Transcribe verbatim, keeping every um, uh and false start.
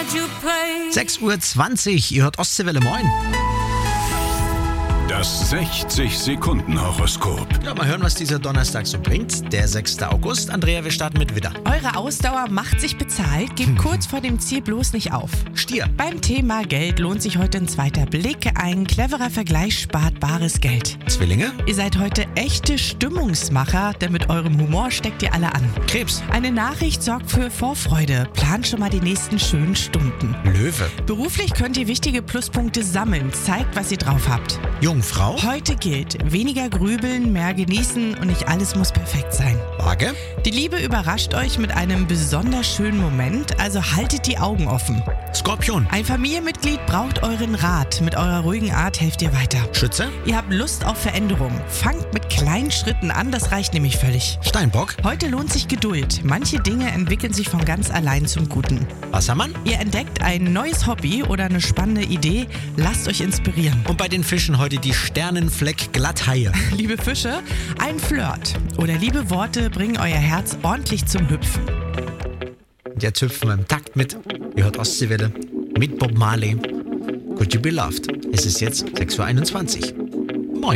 sechs Uhr zwanzig, ihr hört Ostseewelle, moin. Das sechzig-Sekunden-Horoskop. Ja, mal hören, was dieser Donnerstag so bringt. Der sechster August. Andrea, wir starten mit Widder. Eure Ausdauer macht sich bezahlt, gebt kurz vor dem Ziel bloß nicht auf. Stier. Beim Thema Geld lohnt sich heute ein zweiter Blick. Ein cleverer Vergleich spart bares Geld. Zwillinge. Ihr seid heute echte Stimmungsmacher, denn mit eurem Humor steckt ihr alle an. Krebs. Eine Nachricht sorgt für Vorfreude. Plant schon mal die nächsten schönen Stunden. Löwe. Beruflich könnt ihr wichtige Pluspunkte sammeln. Zeigt, was ihr drauf habt. Jungfrau. Heute gilt, weniger grübeln, mehr genießen und nicht alles muss perfekt sein. Waage. Die Liebe überrascht euch mit einem besonders schönen Moment, also haltet die Augen offen. Skorpion. Ein Familienmitglied braucht euren Rat. Mit eurer ruhigen Art helft ihr weiter. Schütze. Ihr habt Lust auf Veränderung. Fangt mit kleinen Schritten an, das reicht nämlich völlig. Steinbock. Heute lohnt sich Geduld. Manche Dinge entwickeln sich von ganz allein zum Guten. Wassermann. Ihr entdeckt ein neues Hobby oder eine spannende Idee. Lasst euch inspirieren. Und bei den Fischen heute die Sternenfleck Glatthaie. Liebe Fische, ein Flirt oder liebe Worte bringen euer Herz ordentlich zum Hüpfen. Und jetzt hüpfen wir im Takt mit. Ihr hört Ostseewelle mit Bob Marley. Could you be loved? Es ist jetzt sechs Uhr einundzwanzig.